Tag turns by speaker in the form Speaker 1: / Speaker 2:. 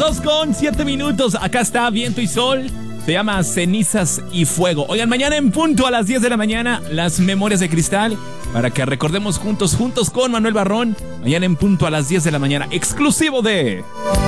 Speaker 1: 2:07. Acá está Viento y Sol. Se llama Cenizas y Fuego. Oigan, mañana en punto a las 10 de la mañana, las Memorias de Cristal, para que recordemos juntos con Manuel Barrón. Mañana en punto a las 10 de la mañana, exclusivo de